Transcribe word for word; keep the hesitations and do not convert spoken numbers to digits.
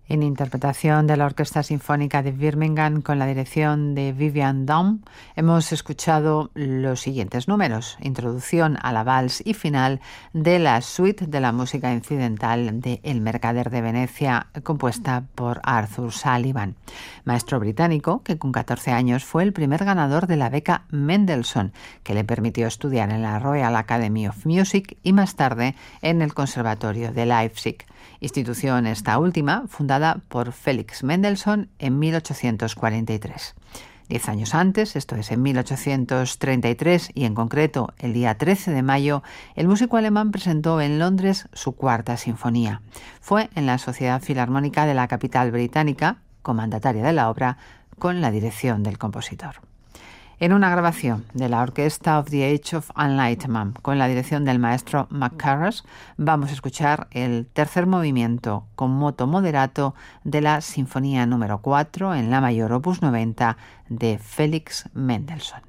En interpretación de la Orquesta Sinfónica de Birmingham con la dirección de Vivian Daum, hemos escuchado los siguientes números: introducción a la vals y final de la suite de la música incidental de El Mercader de Venecia, compuesta por Arthur Sullivan, maestro británico que con catorce años fue el primer ganador de la beca Mendelssohn, que le permitió estudiar en la Royal Academy of Music y más tarde en el Conservatorio de Leipzig, institución esta última fundada por Felix Mendelssohn en mil ochocientos cuarenta y tres. Diez años antes, esto es en mil ochocientos treinta y tres, y en concreto el día trece de mayo, el músico alemán presentó en Londres su cuarta sinfonía. Fue en la Sociedad Filarmónica de la capital británica, comandataria de la obra, con la dirección del compositor. En una grabación de la Orquesta of the Age of Enlightenment con la dirección del maestro McCarras, vamos a escuchar el tercer movimiento con moto moderato de la Sinfonía número cuatro en la mayor opus noventa de Felix Mendelssohn.